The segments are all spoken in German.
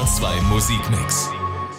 SWR2 Musikmix.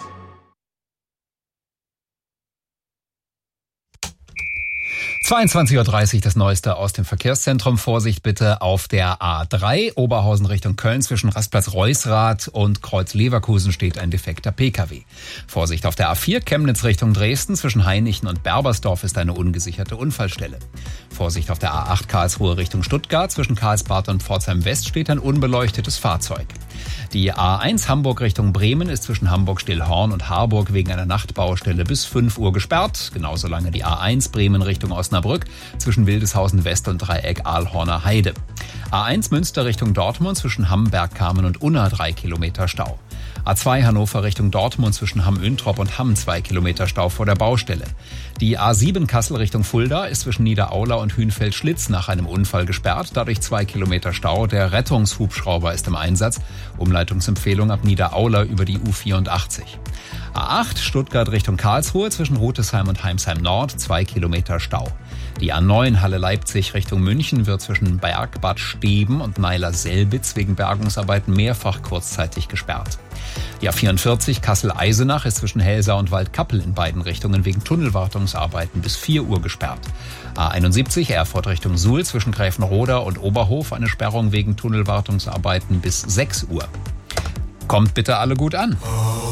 (22:30 Uhr) das Neueste aus dem Verkehrszentrum. Vorsicht bitte auf der A3, Oberhausen Richtung Köln. Zwischen Rastplatz Reusrath und Kreuz Leverkusen steht ein defekter Pkw. Vorsicht auf der A4, Chemnitz Richtung Dresden. Zwischen Hainichen und Berbersdorf ist eine ungesicherte Unfallstelle. Vorsicht auf der A8, Karlsruhe Richtung Stuttgart. Zwischen Karlsbad und Pforzheim West steht ein unbeleuchtetes Fahrzeug. Die A1 Hamburg Richtung Bremen ist zwischen Hamburg-Stillhorn und Harburg wegen einer Nachtbaustelle bis 5 Uhr gesperrt. Genauso lange die A1 Bremen Richtung Osnabrück zwischen Wildeshausen West und Dreieck Aalhorner Heide. A1 Münster Richtung Dortmund zwischen Hamm-Bergkamen und Unna 3 Kilometer Stau. A2 Hannover Richtung Dortmund zwischen Hamm-Üntrop und Hamm 2 Kilometer Stau vor der Baustelle. Die A7 Kassel Richtung Fulda ist zwischen Niederaula und Hünfeld-Schlitz nach einem Unfall gesperrt. Dadurch 2 Kilometer Stau. Der Rettungshubschrauber ist im Einsatz. Umleitungsempfehlung ab Niederaula über die U84. A8 Stuttgart Richtung Karlsruhe zwischen Rutesheim und Heimsheim Nord 2 Kilometer Stau. Die A9 Halle Leipzig Richtung München wird zwischen Bergbad Steben und Meiler-Selbitz wegen Bergungsarbeiten mehrfach kurzzeitig gesperrt. Die A44 Kassel-Eisenach ist zwischen Helsau und Waldkappel in beiden Richtungen wegen Tunnelwartungsarbeiten bis 4 Uhr gesperrt. A71 Erfurt Richtung Suhl zwischen Gräfenroda und Oberhof eine Sperrung wegen Tunnelwartungsarbeiten bis 6 Uhr. Kommt bitte alle gut an.